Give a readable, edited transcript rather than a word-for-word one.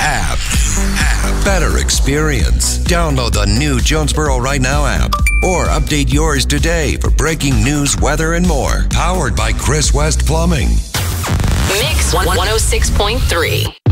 app. Better experience. Download the new Jonesboro Right Now app or update yours today for breaking news, weather, and more. Powered by Chris West Plumbing. Mix 106.3.